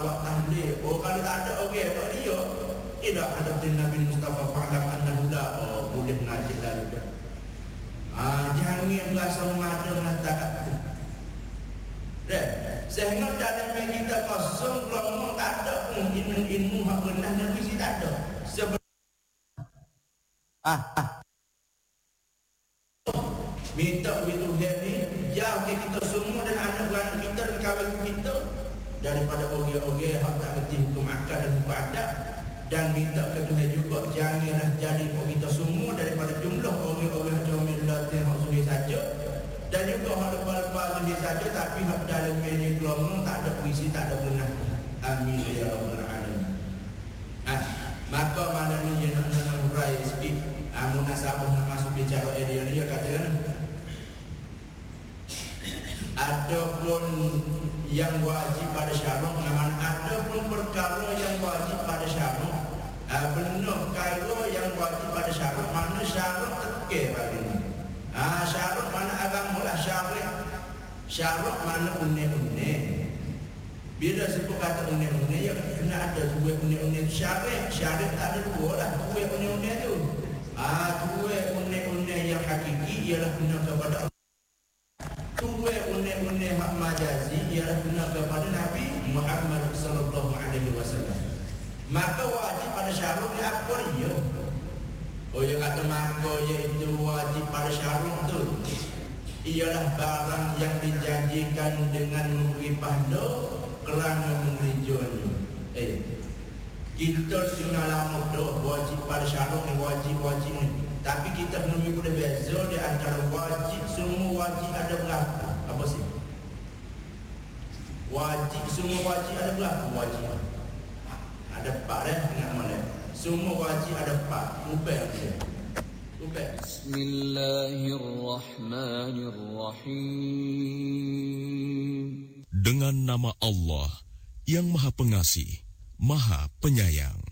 tahlil. Oh kalau tak ada okey tak dia. Tidak ada Nabi Mustafa fa'lam annahu la boleh najis lalu dah. Jangan berasa mengada dengan takat tu. Sehingga dalam kita kosong kelompok tak ada pun ilmu hak benar dan visi tak ada. Minta itu ni jauh kita semua dan anak-anak kita dan kawan kita daripada orang-orang hak tak kerti hukum akal dan hukum adat, dan minta ke Tuhan juga janganlah jadi kita semua daripada jumlah orang-orang jomil latih hak sulit saja, dan juga hak lepas-lepas sulit saja tapi hak dalam media kelompok tak ada puisi, tak ada benar. Amin ya rabbal alamin. Maka mana ni yang nak urai sikit munasabah nak masuk bicara dia katakan ada pun yang wajib pada syarak, ada pun perkara yang wajib pada syarak. Benar perkara yang wajib pada syarak, mana syarak tekir pada ini. Syarak mana agama lah syarak mana unik-unik. Bila sebut kata unik-unik, ya kena ada dua unik-unik syarak tak ada dua lah dua unik-unik tu. Dua unik-unik yang hakiki ialah kena kepada dua unik-unik hak majazi ialah kena kepada Nabi Muhammad sallallahu alaihi wasallam. Maka wajib pada syarat ni apa dia? Dia kata maka iaitu wajib pada syarat tu ialah barang yang dijanjikan dengan memberi pahala kerana memberi jualnya. Kita sudah lama dah wajib pada syarat ni, wajib ni. Tapi kita belum boleh beza di antara wajib, semua wajib ada berapa? Apa sih? Wajib, semua wajib ada berapa? Wajib ada 4 ingat mana? Semua wajib ada 4. Upaya dia. Upaya. Bismillahirrahmanirrahim. Dengan nama Allah yang Maha Pengasih, Maha Penyayang.